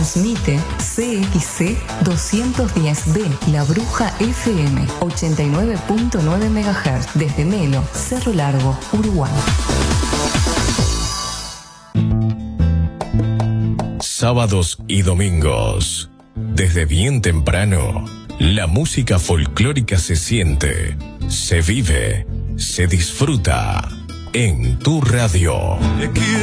Transmite CXC 210B, La Bruja FM, 89.9 MHz, desde Melo, Cerro Largo, Uruguay. Sábados y domingos, desde bien temprano, la música folclórica se siente, se vive, se disfruta en tu radio.